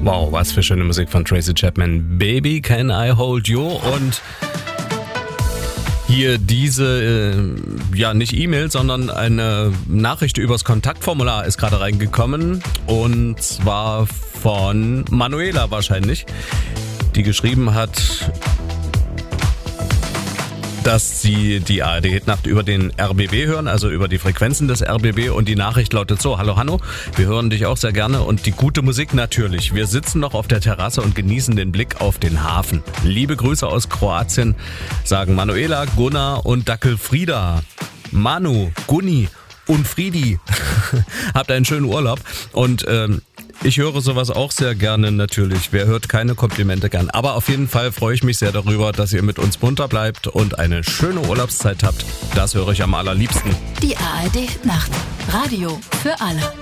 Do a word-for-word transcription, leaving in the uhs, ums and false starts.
Wow, was für schöne Musik von Tracy Chapman. Baby, can I hold you? Und hier diese, äh, ja nicht E-Mail, sondern eine Nachricht übers Kontaktformular ist gerade reingekommen. Und zwar von Manuela wahrscheinlich, die geschrieben hat, dass sie die A R D-Hitnacht über den R B B hören, also über die Frequenzen des R B B, und die Nachricht lautet so: Hallo Hanno, wir hören dich auch sehr gerne und die gute Musik natürlich. Wir sitzen noch auf der Terrasse und genießen den Blick auf den Hafen. Liebe Grüße aus Kroatien, sagen Manuela, Gunnar und Dackel Frieda. Manu, Gunni und Friedi, habt einen schönen Urlaub. Und ähm, ich höre sowas auch sehr gerne natürlich. Wer hört keine Komplimente gern? Aber auf jeden Fall freue ich mich sehr darüber, dass ihr mit uns munter bleibt und eine schöne Urlaubszeit habt. Das höre ich am allerliebsten. Die A R D-Nacht. Radio für alle.